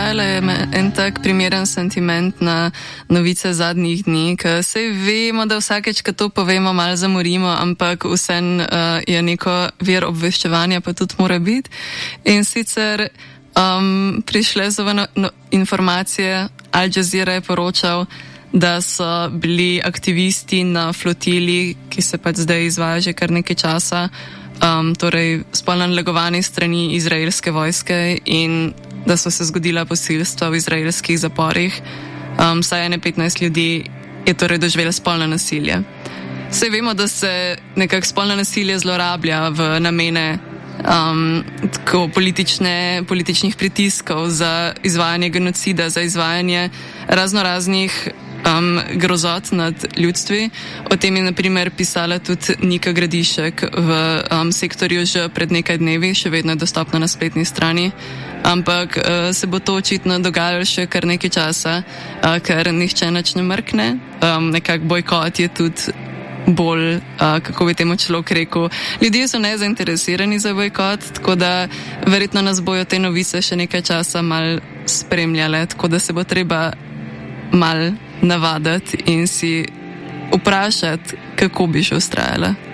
ustrajala, je en tak primeren sentiment na novice zadnjih dni, ker sej vemo, da vsakeč, ko to povemo, malo zamorimo, ampak vsem je neko vir obveščevanja, pa tudi mora biti. In sicer prišle so informacije, Al Jazeera je poročal, da so bili aktivisti na flotili, ki se pač zdaj izvaja že kar nekaj časa, torej spolno nadlegovani strani izraelske vojske in da so se zgodila posilstva v izraelskih zaporih. Vsaj 15 ljudi je torej doživelo spolno nasilje. Saj vemo, da se nekako spolno nasilje zlorablja v namene tako političnih pritiskov za izvajanje genocida, za izvajanje raznoraznih grozot nad ljudstvi. O tem je na primer pisala tudi Nika Gradišek v sektorju že pred nekaj dnevi, še vedno je dostopna na spletni strani. Ampak se bo to očitno dogajalo še kar nekaj časa, ker nihče nič ne mrkne. Nekak bojkot je tudi bolj, kako bi temu človek rekel, ljudje so nezainteresirani za bojkot, tako da verjetno nas bojo te novice še nekaj časa mal spremljale, tako da se bo treba mal navaditi in si vprašati, kako bi še ustrajala.